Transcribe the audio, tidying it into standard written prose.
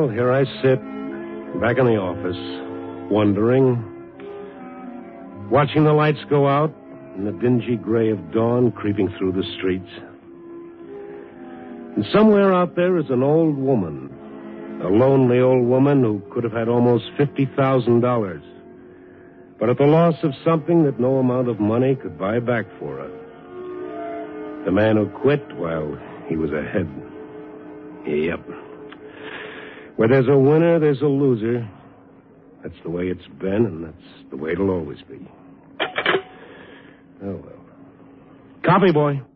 Well, here I sit, back in the office, wondering, watching the lights go out and the dingy gray of dawn creeping through the streets. And somewhere out there is an old woman, a lonely old woman who could have had almost $50,000, but at the loss of something that no amount of money could buy back for her. The man who quit while he was ahead. Yep. Where there's a winner, there's a loser. That's the way it's been, and that's the way it'll always be. Oh, well. Coffee, boy.